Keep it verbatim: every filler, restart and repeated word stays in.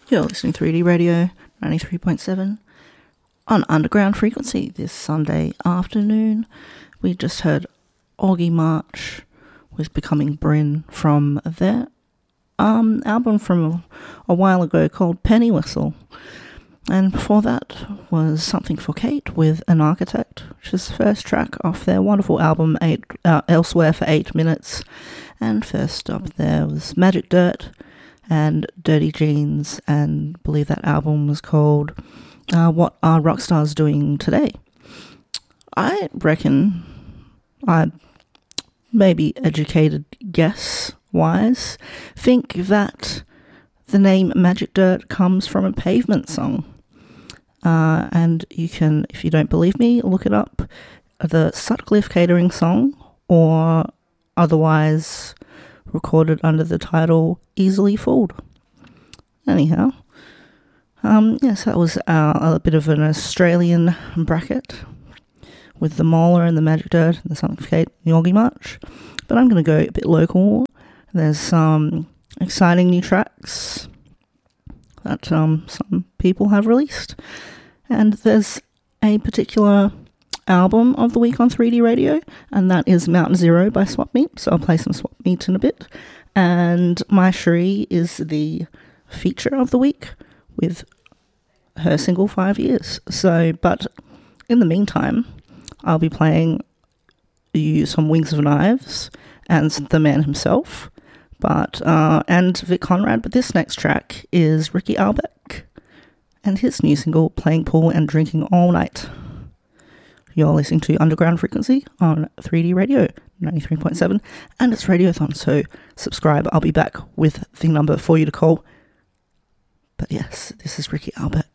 You're listening to three D Radio ninety-three point seven on Underground Frequency this Sunday afternoon. We just heard Augie March with Becoming Bryn from their um, album from a, a while ago called Penny Whistle. And before that was Something for Kate with An Architect, which is the first track off their wonderful album eight, uh, Elsewhere for Eight Minutes. And first up there was Magic Dirt and Dirty Jeans, and I believe that album was called uh, What Are Rockstars Doing Today? I reckon I maybe educated guess-wise think that the name Magic Dirt comes from a Pavement song. Uh, and you can, if you don't believe me, look it up. The Sutcliffe Catering song, or otherwise recorded under the title Easily Fooled. Anyhow, um, yes, that was uh, a bit of an Australian bracket with the Molar and the Magic Dirt and the Something for Kate and the Augie March. But I'm going to go a bit local. There's some exciting new tracks that um, some people have released. And there's a particular album of the week on three D Radio, and that is Mountain Zero by Swap Meat. So I'll play some Swap Meat in a bit. And My Cherie is the feature of the week with her single Five Years. So, but in the meantime, I'll be playing you some Wings of Knives and the man himself, but uh, and Vic Conrad. But this next track is Ricky Albeck and his new single Playing Pool and Drinking All Night. You're listening to Underground Frequency on three D Radio ninety-three point seven, and it's Radiothon, so subscribe. I'll be back with the number for you to call. But yes, this is Ricky Albeck.